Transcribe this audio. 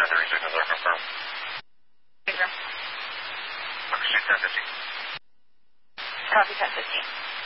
30 seconds are confirmed. Zero. Proceed 1050. Copy 1050.